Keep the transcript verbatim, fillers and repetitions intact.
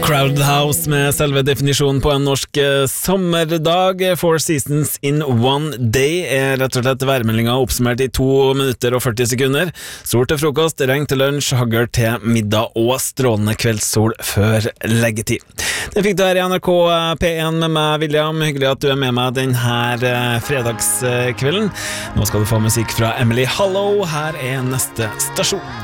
Crowded House med selve definisjonen på en norsk eh, sommerdag. Four seasons in one day er rett og slett værmeldinga oppsummert i to minutter og førti sekunder. Sol til frokost, regn til lunsj, hagl til middag og strålende kveldssol før leggetid. Det fikk du her i N R K P en med meg, William. Hyggelig at du er med meg denne eh, fredagskvelden. Nå skal du få musikk fra Emily Hollow. Her er neste stasjon.